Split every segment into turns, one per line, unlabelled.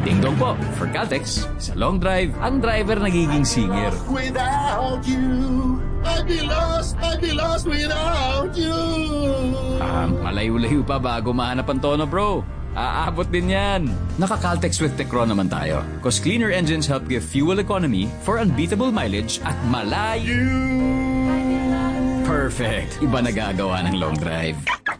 Ding dong po, for Caltex, sa long drive, ang driver nagiging singer.
Without you, I'd be lost without you.
Malayo-layo pa bago mahanap ang tono, bro. Aabot din yan. Naka-Caltex with Tecron naman tayo. Cause cleaner engines help give fuel economy for unbeatable mileage at malayo. Perfect. Iba nagagawa ng long drive.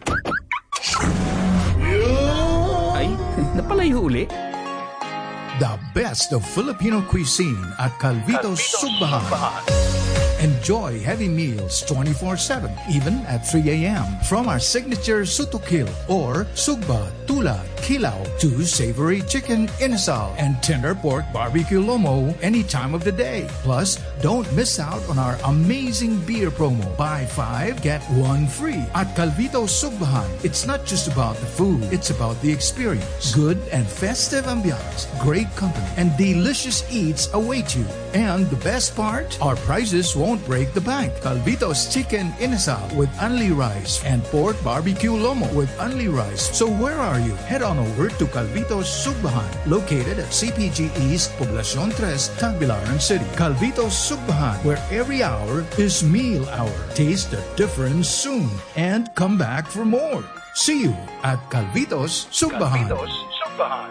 Ay, napalayo uli.
The best of Filipino cuisine at Calvito's Sugbahan. Enjoy heavy meals 24/7, even at 3 a.m. from our signature sutukil or sugba, tula, kilaw to savory chicken inasal and tender pork barbecue lomo any time of the day. Plus, don't miss out on our amazing beer promo. Buy 5, get 1 free at Calvito's Sugbahan. It's not just about the food, it's about the experience. Good and festive ambiance, great company, and delicious eats await you. And the best part, our prices won't break the bank. Calvito's Chicken Inasal with only rice and pork barbecue lomo with only rice. So where are you? Head on over to Calvito's Sugbahan, located at CPG East, Poblacion 3, Tagbilaran City. Calvito's Sugbahan, where every hour is meal hour. Taste the difference soon and come back for more. See you at Calvito's Sugbahan.
Calvito's Sugbahan.